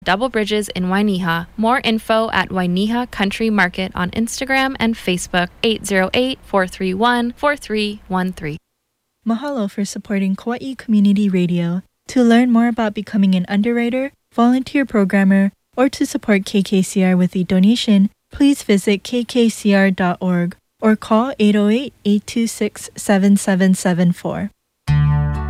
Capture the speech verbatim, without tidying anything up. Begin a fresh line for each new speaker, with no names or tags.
Double Bridges in Wainiha. More info at Wainiha Country Market on Instagram and Facebook, eight zero eight, four three one, four three one three.
Mahalo for supporting Kauai Community Radio. To learn more about becoming an underwriter, volunteer programmer, or to support K K C R with a donation, please visit k k c r dot org or call eight zero eight, eight two six, seven seven seven four.